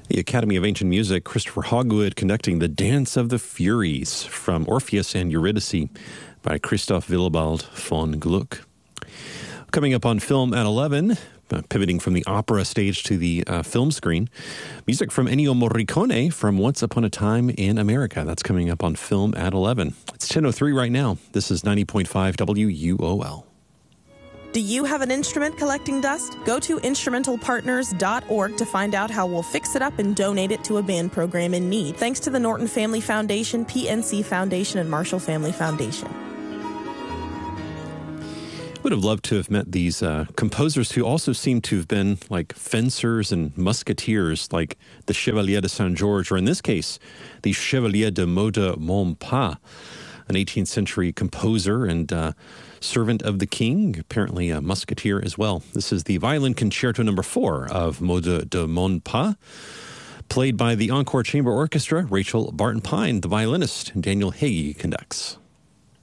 The Academy of Ancient Music, Christopher Hogwood conducting The Dance of the Furies from Orpheus and Eurydice by Christoph Willibald von Gluck. Coming up on Film at 11, pivoting from the opera stage to the film screen, music from Ennio Morricone from Once Upon a Time in America. That's coming up on Film at 11. It's 10:03 right now. This is 90.5 WUOL. Do you have an instrument collecting dust? Go to instrumentalpartners.org to find out how we'll fix it up and donate it to a band program in need. Thanks to the Norton Family Foundation, PNC Foundation, and Marshall Family Foundation. Would have loved to have met these composers who also seem to have been like fencers and musketeers, like the Chevalier de Saint-Georges, or in this case, the Chevalier de Meaux de Montpas, an 18th century composer and servant of the king, apparently a musketeer as well. This is the Violin Concerto No. 4 of Meaux de Montpas, played by the Encore Chamber Orchestra. Rachel Barton-Pine, the violinist, and Daniel Hagee conducts.